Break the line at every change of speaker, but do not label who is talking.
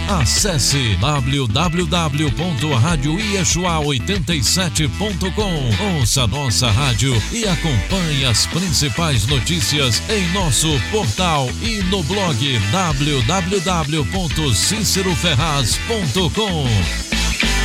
Acesse www.radioieshua87.com. Ouça nossa rádio e acompanhe as principais notícias em nosso portal e no blog www.ciceroferraz.com.